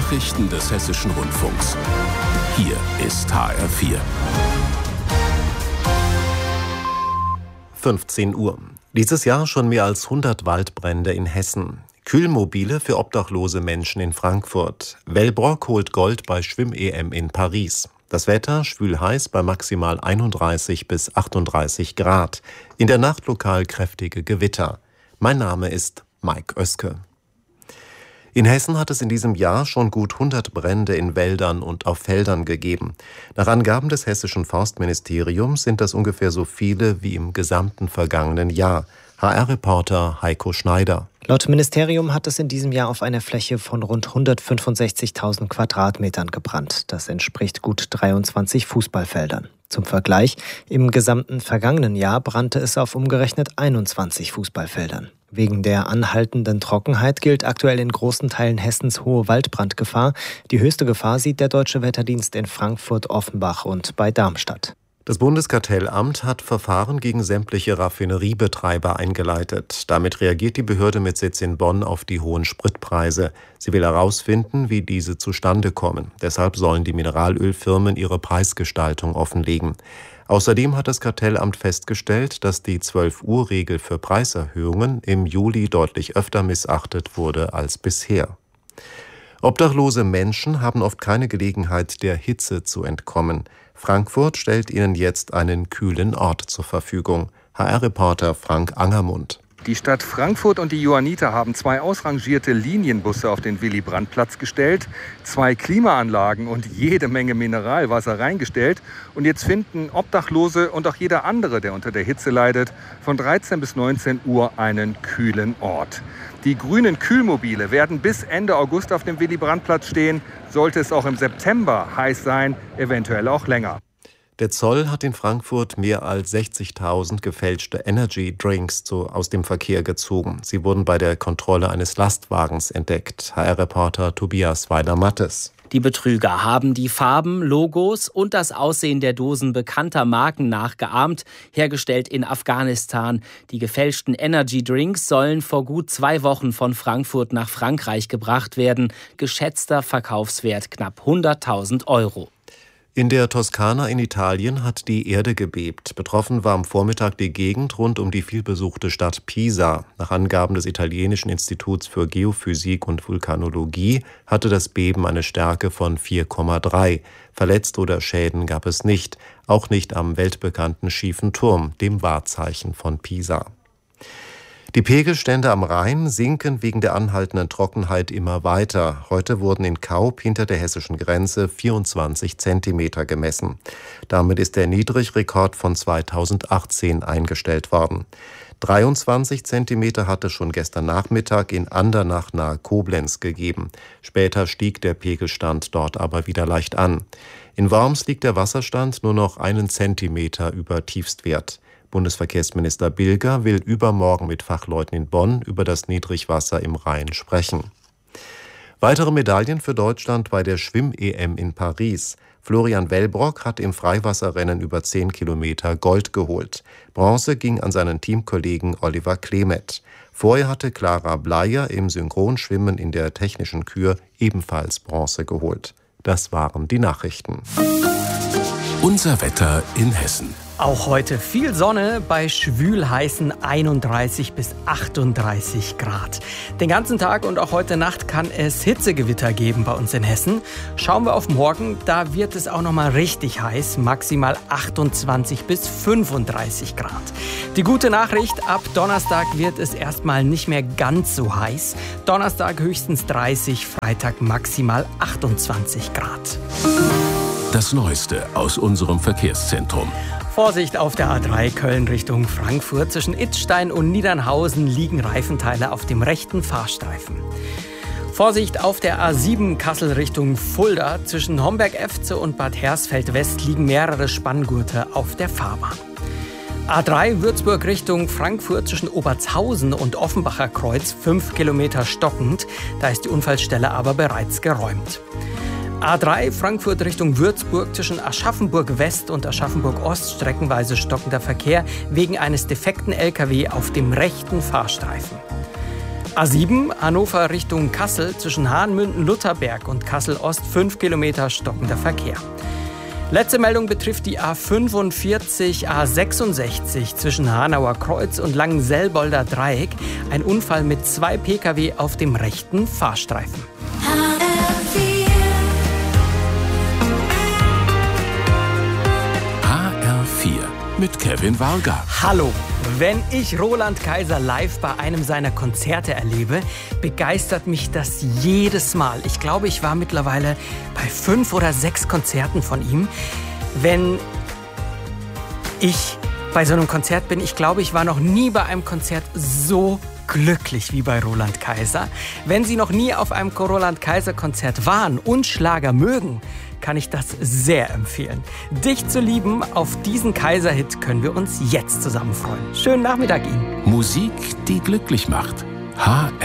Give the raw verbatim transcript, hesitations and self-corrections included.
Nachrichten des Hessischen Rundfunks. Hier ist H R vier. fünfzehn Uhr. Dieses Jahr schon mehr als hundert Waldbrände in Hessen. Kühlmobile für obdachlose Menschen in Frankfurt. Wellbrock holt Gold bei Schwimm-E M in Paris. Das Wetter schwül heiß bei maximal einunddreißig bis achtunddreißig Grad. In der Nacht lokal kräftige Gewitter. Mein Name ist Mike Oeske. In Hessen hat es in diesem Jahr schon gut hundert Brände in Wäldern und auf Feldern gegeben. Nach Angaben des hessischen Forstministeriums sind das ungefähr so viele wie im gesamten vergangenen Jahr. H R-Reporter Heiko Schneider. Laut Ministerium hat es in diesem Jahr auf einer Fläche von rund hundertfünfundsechzigtausend Quadratmetern gebrannt. Das entspricht gut dreiundzwanzig Fußballfeldern. Zum Vergleich, im gesamten vergangenen Jahr brannte es auf umgerechnet einundzwanzig Fußballfeldern. Wegen der anhaltenden Trockenheit gilt aktuell in großen Teilen Hessens hohe Waldbrandgefahr. Die höchste Gefahr sieht der Deutsche Wetterdienst in Frankfurt, Offenbach und bei Darmstadt. Das Bundeskartellamt hat Verfahren gegen sämtliche Raffineriebetreiber eingeleitet. Damit reagiert die Behörde mit Sitz in Bonn auf die hohen Spritpreise. Sie will herausfinden, wie diese zustande kommen. Deshalb sollen die Mineralölfirmen ihre Preisgestaltung offenlegen. Außerdem hat das Kartellamt festgestellt, dass die zwölf-Uhr-Regel für Preiserhöhungen im Juli deutlich öfter missachtet wurde als bisher. Obdachlose Menschen haben oft keine Gelegenheit, der Hitze zu entkommen. Frankfurt stellt ihnen jetzt einen kühlen Ort zur Verfügung. H R-Reporter Frank Angermund. Die Stadt Frankfurt und die Johanniter haben zwei ausrangierte Linienbusse auf den Willy-Brandt-Platz gestellt, zwei Klimaanlagen und jede Menge Mineralwasser reingestellt. Und jetzt finden Obdachlose und auch jeder andere, der unter der Hitze leidet, von dreizehn bis neunzehn Uhr einen kühlen Ort. Die grünen Kühlmobile werden bis Ende August auf dem Willy-Brandt-Platz stehen. Sollte es auch im September heiß sein, eventuell auch länger. Der Zoll hat in Frankfurt mehr als sechzigtausend gefälschte Energy Drinks zu, aus dem Verkehr gezogen. Sie wurden bei der Kontrolle eines Lastwagens entdeckt. H R-Reporter Tobias Weider-Mattes. Die Betrüger haben die Farben, Logos und das Aussehen der Dosen bekannter Marken nachgeahmt, hergestellt in Afghanistan. Die gefälschten Energy Drinks sollen vor gut zwei Wochen von Frankfurt nach Frankreich gebracht werden. Geschätzter Verkaufswert knapp hunderttausend Euro. In der Toskana in Italien hat die Erde gebebt. Betroffen war am Vormittag die Gegend rund um die vielbesuchte Stadt Pisa. Nach Angaben des italienischen Instituts für Geophysik und Vulkanologie hatte das Beben eine Stärke von vier Komma drei. Verletzt oder Schäden gab es nicht, auch nicht am weltbekannten schiefen Turm, dem Wahrzeichen von Pisa. Die Pegelstände am Rhein sinken wegen der anhaltenden Trockenheit immer weiter. Heute wurden in Kaup hinter der hessischen Grenze vierundzwanzig Zentimeter gemessen. Damit ist der Niedrigrekord von zweitausendachtzehn eingestellt worden. dreiundzwanzig Zentimeter hatte schon gestern Nachmittag in Andernach nahe Koblenz gegeben. Später stieg der Pegelstand dort aber wieder leicht an. In Worms liegt der Wasserstand nur noch einen Zentimeter über Tiefstwert. Bundesverkehrsminister Bilger will übermorgen mit Fachleuten in Bonn über das Niedrigwasser im Rhein sprechen. Weitere Medaillen für Deutschland bei der Schwimm-E M in Paris. Florian Wellbrock hat im Freiwasserrennen über zehn Kilometer Gold geholt. Bronze ging an seinen Teamkollegen Oliver Klemet. Vorher hatte Clara Bleier im Synchronschwimmen in der technischen Kür ebenfalls Bronze geholt. Das waren die Nachrichten. Unser Wetter in Hessen. Auch heute viel Sonne bei schwülheißen einunddreißig bis achtunddreißig Grad. Den ganzen Tag und auch heute Nacht kann es Hitzegewitter geben bei uns in Hessen. Schauen wir auf morgen, da wird es auch noch mal richtig heiß, maximal achtundzwanzig bis fünfunddreißig Grad. Die gute Nachricht, ab Donnerstag wird es erstmal nicht mehr ganz so heiß. Donnerstag höchstens dreißig, Freitag maximal achtundzwanzig Grad. Das Neueste aus unserem Verkehrszentrum. Vorsicht auf der A drei Köln Richtung Frankfurt. Zwischen Itzstein und Niedernhausen liegen Reifenteile auf dem rechten Fahrstreifen. Vorsicht auf der A sieben Kassel Richtung Fulda. Zwischen Homberg-Efze und Bad Hersfeld-West liegen mehrere Spanngurte auf der Fahrbahn. A drei Würzburg Richtung Frankfurt zwischen Obertshausen und Offenbacher Kreuz fünf Kilometer stockend. Da ist die Unfallstelle aber bereits geräumt. A drei Frankfurt Richtung Würzburg zwischen Aschaffenburg West und Aschaffenburg Ost streckenweise stockender Verkehr wegen eines defekten L K W auf dem rechten Fahrstreifen. A sieben, Hannover Richtung Kassel, zwischen Hahnmünden-Lutherberg und Kassel-Ost, fünf Kilometer stockender Verkehr. Letzte Meldung betrifft die A fünfundvierzig, A sechsundsechzig zwischen Hanauer Kreuz und Langenselbolder Dreieck. Ein Unfall mit zwei Pkw auf dem rechten Fahrstreifen. H R vier mit Kevin Warga. Hallo! Wenn ich Roland Kaiser live bei einem seiner Konzerte erlebe, begeistert mich das jedes Mal. Ich glaube, ich war mittlerweile bei fünf oder sechs Konzerten von ihm. Wenn ich bei so einem Konzert bin, ich glaube, ich war noch nie bei einem Konzert so glücklich wie bei Roland Kaiser. Wenn Sie noch nie auf einem Roland Kaiser Konzert waren und Schlager mögen, kann ich das sehr empfehlen. Dich zu lieben, auf diesen Kaiser-Hit können wir uns jetzt zusammen freuen. Schönen Nachmittag Ihnen. Musik, die glücklich macht. H R